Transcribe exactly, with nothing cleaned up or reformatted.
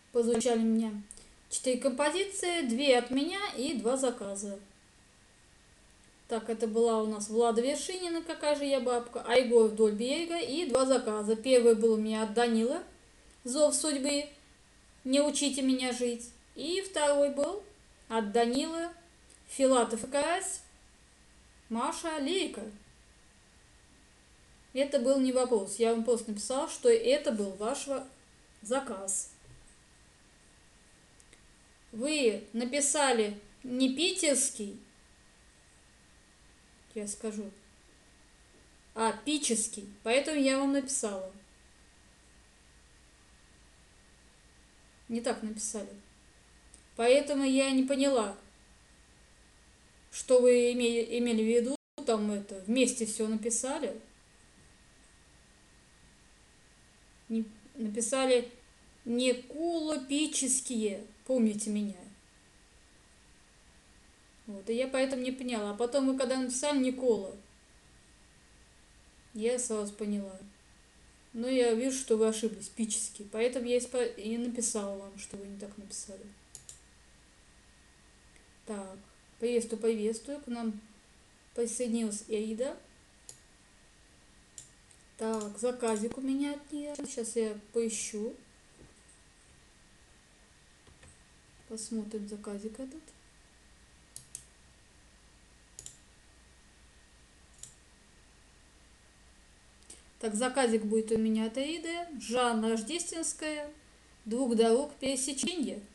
Позвучали у меня четыре композиции, две от меня и два заказа. Так, это была у нас Влада Вершинина «Какая же я бабка», а Егор «Вдоль берега» и два заказа. Первый был у меня от Данила «Зов судьбы», «Не учите меня жить». И второй был от Данилы «Филатов и Карась», Маша, лирика. Это был не вопрос, я вам просто написала, что это был ваш заказ. Вы написали не питерский, я скажу, а пический, поэтому я вам написала. Не так написали. Поэтому я не поняла, что вы имели, имели в виду, там это, вместе все написали. Не, написали не кулопические, помните меня. Вот, и я поэтому не поняла. А потом вы когда написали Никола, я сразу поняла. Но я вижу, что вы ошиблись, пически. Поэтому я и написала вам, что вы не так написали. Так, приветствую, приветствую. К нам присоединилась Эйда. Так, заказик у меня от нее. Сейчас я поищу. Посмотрим заказик этот. Так, заказик будет у меня от Эйды. Жанна Рождественская. Двух дорог пересечения.